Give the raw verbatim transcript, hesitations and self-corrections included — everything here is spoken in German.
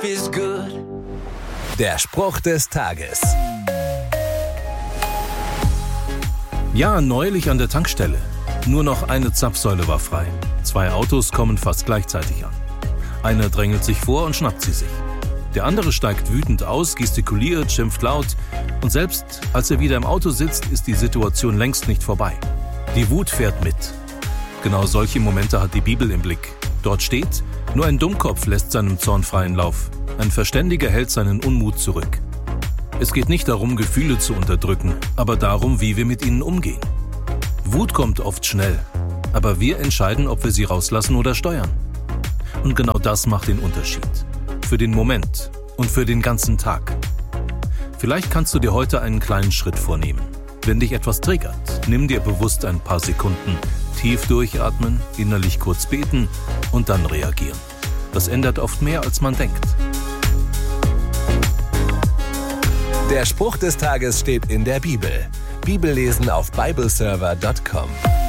is good. Der Spruch des Tages. Ja, neulich an der Tankstelle. Nur noch eine Zapfsäule war frei. Zwei Autos kommen fast gleichzeitig an. Einer drängelt sich vor und schnappt sie sich. Der andere steigt wütend aus, gestikuliert, schimpft laut. Und selbst als er wieder im Auto sitzt, ist die Situation längst nicht vorbei. Die Wut fährt mit. Genau solche Momente hat die Bibel im Blick. Dort steht, nur ein Dummkopf lässt seinem Zorn freien Lauf. Ein Verständiger hält seinen Unmut zurück. Es geht nicht darum, Gefühle zu unterdrücken, aber darum, wie wir mit ihnen umgehen. Wut kommt oft schnell, aber wir entscheiden, ob wir sie rauslassen oder steuern. Und genau das macht den Unterschied. Für den Moment und für den ganzen Tag. Vielleicht kannst du dir heute einen kleinen Schritt vornehmen. Wenn dich etwas triggert, nimm dir bewusst ein paar Sekunden, tief durchatmen, innerlich kurz beten und dann reagieren. Das ändert oft mehr, als man denkt. Der Spruch des Tages steht in der Bibel. Bibellesen auf bibleserver punkt com.